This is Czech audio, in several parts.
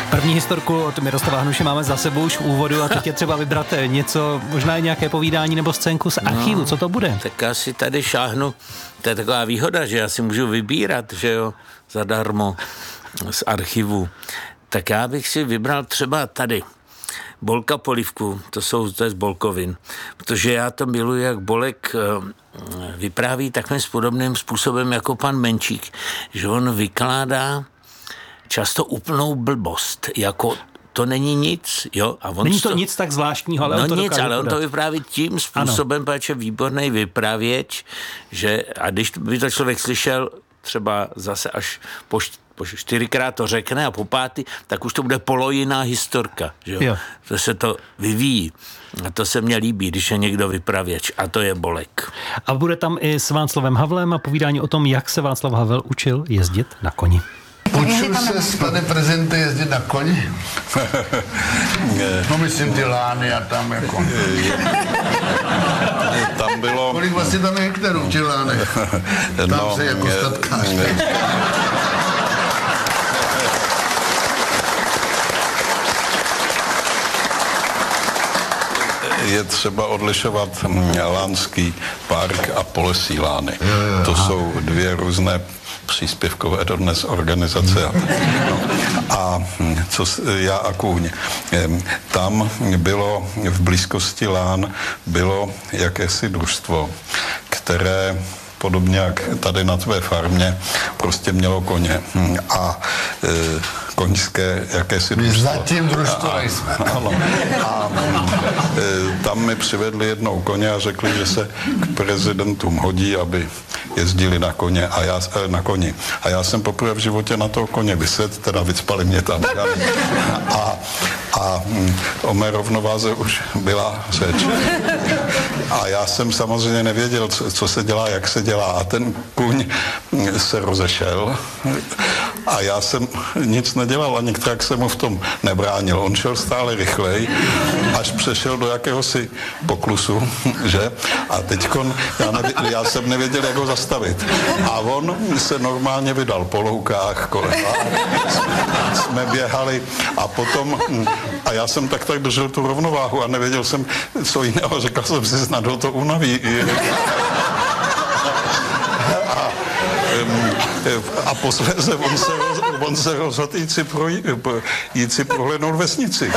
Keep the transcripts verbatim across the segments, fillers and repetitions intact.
První historku od Miroslava Hanuše máme za sebou už v úvodu a teď je třeba vybrat něco, možná i nějaké povídání nebo scénku z archivu. Co to bude? Tak já si tady šáhnu, to je taková výhoda, že já si můžu vybírat, že jo, zadarmo z archivu. Tak já bych si vybral třeba tady Bolka Polívku, to jsou to je z Bolkovin, protože já to miluji, jak Bolek vypráví takovým podobným způsobem jako pan Menčík, že on vykládá často úplnou blbost, jako to není nic, jo. A on není to sto... nic tak zvláštního, ale no on to nic, ale podat. on to vypráví tím způsobem, protože výborný vypravěč, že a když by to člověk slyšel třeba zase až po, št- po čtyřikrát to řekne a po pátý, tak už to bude polojiná historka, že jo. jo. To se to vyvíjí. A to se mně líbí, když je někdo vypravěč. A to je Bolek. A bude tam i s Václavem Havlem a povídání o tom, jak se Václav Havel učil jezdit na koni. Učil se s pane prezidentem jezdit na koni? No myslím ty lány a tam jako... Tam bylo... Kolik vlastně tam je hektarů v těch lánech? Tam no, se jako statkář. Je třeba odlišovat Lánský park a Polesí lány. To jsou dvě různé příspěvkové dodnes organizace. No. A co já a kůň. Tam bylo v blízkosti Lán bylo jakési družstvo, které podobně jak tady na tvé farmě prostě mělo koně. A e, koňské jakési družstvo. Zatím družstvo nejsme. Ano. A e, tam mi přivedli jednou koně a řekli, že se k prezidentům hodí, aby jezdili na koně a já, na koni. A já jsem poprvé v životě na toho koně vysedl, teda vycpali mě tam. A, a o mé rovnováze už byla řeč. A já jsem samozřejmě nevěděl, co, co se dělá, jak se dělá. A ten kůň se rozešel a já jsem nic nedělal a některak jsem mu v tom nebránil. On šel stále rychleji, až přešel do jakéhosi poklusu, že? A teďkon já, nevě, já jsem nevěděl, jak ho zastavit. A on se normálně vydal po loukách kolem. Jsme běhali a potom, a já jsem tak tak držel tu rovnováhu a nevěděl jsem, co jiného. Řekl jsem si, snad ho to unaví. A, a posléze on se, on se rozhodl jít si, pro, jít si prohlédnout vesnici.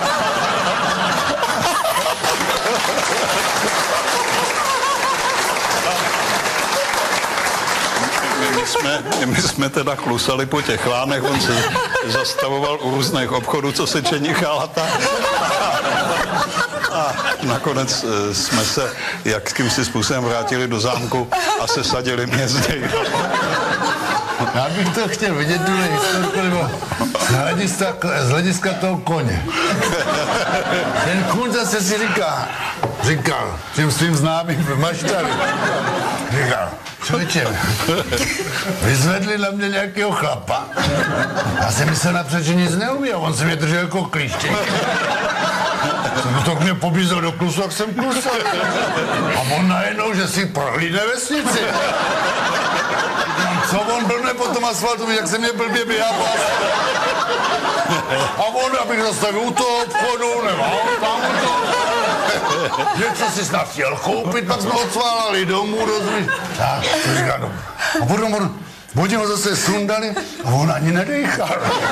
My jsme, my jsme teda klusali po těch lánech, on se zastavoval u různých obchodů, co se čenichalata. A nakonec jsme se jakýmsi způsobem vrátili do zámku a sesadili mě zde. Já bych to chtěl vidět, tuhle historku, nebo z hlediska, z hlediska toho koně. Ten kůň zase si říká, říkal těm svým známým v Maštali, říkal, člověče, vyzvedli na mě nějakého chlapa. Já jsem myslel napřed, že nic neumí a on se mě držel jako klíštěk. Jsem to k mě pobízel do klusu, jak jsem klusal. A on najednou, že si prohlídne vesnici. Co on blbne po tom asfaltu, jak se mě blbě běhá po asfaltu. A on, abych zastavil u toho obchodu, nebo tam u toho. Něco si snad chtěl koupit, pak jsme odsválali domů, rozumíš. Tak, to říká domů. A potom on, oni ho zase sundali a on ani nedejchal.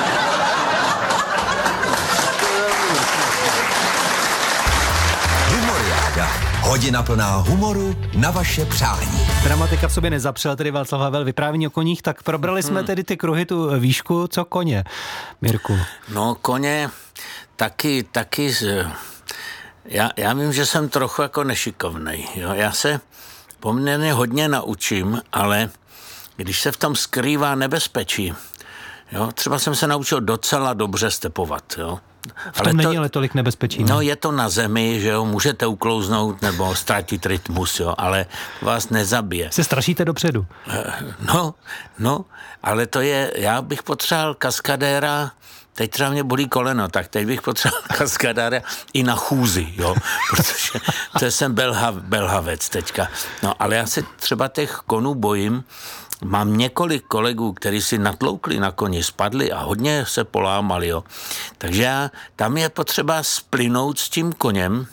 Hodina plná humoru na vaše přání. Dramatika v sobě nezapřel, tedy Václav Havel, vyprávění o koních, tak probrali jsme hmm. tedy ty kruhy, tu výšku, co koně, Mirku? No koně taky, taky, já, já vím, že jsem trochu jako nešikovnej, jo, já se poměrně hodně naučím, ale když se v tom skrývá nebezpečí, jo, třeba jsem se naučil docela dobře stepovat, jo. V tom ale není to, ale tolik nebezpečí. No je to na zemi, že jo, můžete uklouznout nebo ztratit rytmus, jo, ale vás nezabije. Se strašíte dopředu. No, no, ale to je, já bych potřeboval kaskadéra, teď třeba mě bolí koleno, tak teď bych potřeboval kaskadéra i na chůzi, jo, protože to jsem belhav, belhavec teďka. No, ale já se třeba těch konů bojím, mám několik kolegů, kteří si natloukli na koni, spadli a hodně se polámali, jo. Takže já, tam je potřeba splynout s tím koněm,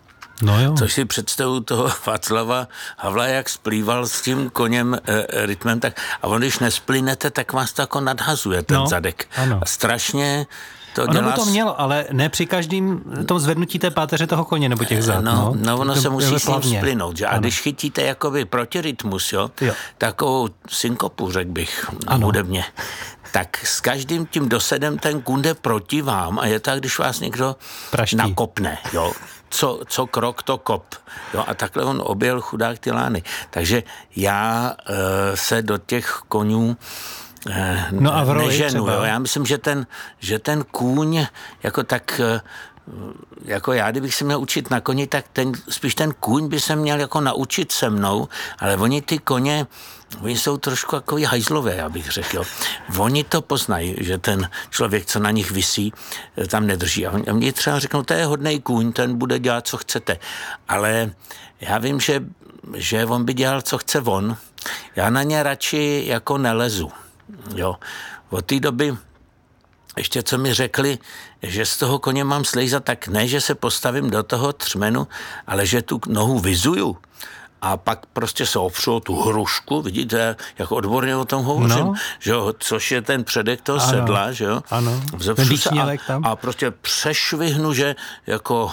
No jo. což si představuju toho Václava Havla, jak splýval s tím koněm e, rytmem, tak a on, když nesplynete, tak vás to jako nadhazuje ten no, zadek. Ano. A strašně to ono dělá... by to mělo, ale ne při každém tom zvednutí té páteře toho koně nebo těch zad. No, no, no ono to, se musí s ním plavně. splynout. Že? A ano. když chytíte jakoby protirytmus, jo, jo. takovou synkopu, řekl bych, ano. hudebně, tak s každým tím dosedem ten kůň jde proti vám a je tak, když vás někdo Praští. nakopne, jo. Co, co krok, to kop. Jo, a takhle on objel chudák ty lány. Takže já e, se do těch konňů e, no a v roli neženu. třeba. Jo. Já myslím, že ten, že ten kůň jako tak... E, jako já, kdybych se měl učit na koni, tak ten, spíš ten kůň by se měl jako naučit se mnou, ale oni ty koně, oni jsou trošku jako hajzlové, já bych řekl. Jo. Oni to poznají, že ten člověk, co na nich visí, tam nedrží. A oni, oni třeba řeknou, to je hodnej kůň, ten bude dělat, co chcete. Ale já vím, že, že on by dělal, co chce on. Já na ně radši jako nelezu. Jo. Od té doby ještě co mi řekli, že z toho koně mám slejzat, tak ne, že se postavím do toho třmenu, ale že tu nohu vyzuju a pak prostě se opřu o tu hrušku, vidíte, jak odborně o tom hovořím, no. že jo, což je ten předek toho ano. sedla, že jo. Ano, Vzepřu ten se výčnělek a, tam. a prostě přešvihnu, že jako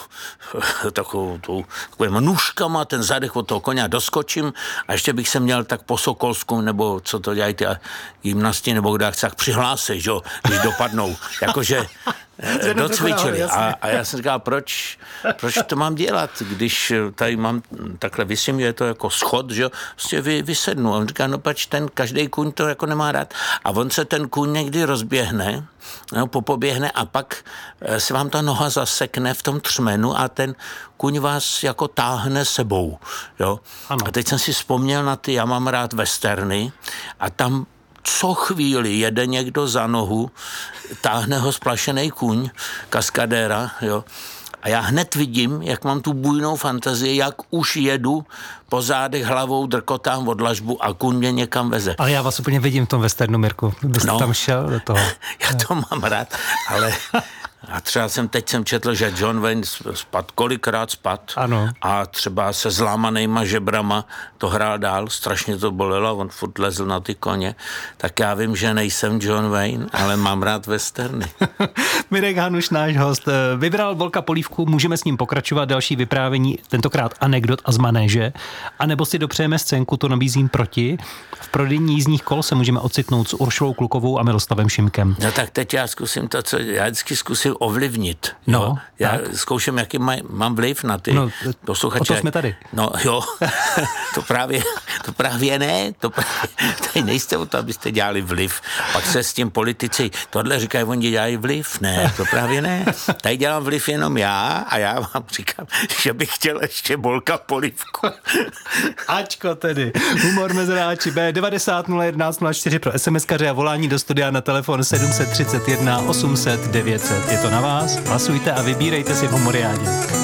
takovou tu, takovýma nůžkama ten zadek od toho koně doskočím a ještě bych se měl tak po Sokolsku, nebo co to dělají ty gymnasti, nebo kdo chce, tak přihlásit, že jo, když dopadnou. Jakože docvičili. A, a já jsem říkal, proč, proč to mám dělat, když tady mám takhle vysím, je to jako schod, že jo, prostě vy, vysednu. A on říká, no pač ten každý kůň to jako nemá rád. A on se ten kůň někdy rozběhne, no, popoběhne a pak se vám ta noha zasekne v tom třmenu a ten kůň vás jako táhne sebou, jo. A teď jsem si vzpomněl na ty, já mám rád westerny a tam co chvíli jede někdo za nohu, táhne ho splašený kůň, kaskadéra, jo. A já hned vidím, jak mám tu bujnou fantazii, jak už jedu po zádech hlavou, drkotám od dlažbu a kůň mě někam veze. Ale já vás úplně vidím v tom westernu, Mirku. Byste no, tam šel do toho. Já to mám rád, ale... A třeba jsem teď jsem četl, že John Wayne spad, kolikrát spad ano. a třeba se zlámanejma žebrama to hrál dál, strašně to bolelo, on furt lezl na ty koně, tak já vím, že nejsem John Wayne, ale mám rád westerny. Mirek Hanuš, náš host, vybral Bolka Polívku, můžeme s ním pokračovat, další vyprávění, tentokrát anekdot a z manéže, anebo si dopřejeme scénku, to nabízím proti. V prodejní jízdních kol se můžeme ocitnout s Uršulou Klukovou a Miroslavem Šimkem. No tak teď já zkusím to, co já vždycky zkusím ovlivnit. No, jo. Já tak. zkouším, jaký maj, mám vliv na ty no, posluchače. O to jsme tady. No jo, to právě, to právě ne, to právě, tady nejste o to, abyste dělali vliv. Pak se s tím politici, tohle říkají, oni dělají vliv. Ne, to právě ne. Tady dělám vliv jenom já a já vám říkám, že bych chtěl ještě Bolka Polívku. Ačko tedy. Humor mezi hráči B devadesát nula jedenáct nula čtyři pro SMSkaře a volání do studia na telefon sedm tři jedna osm set devět set. Je to na vás, hlasujte a vybírejte si v Humoriádě.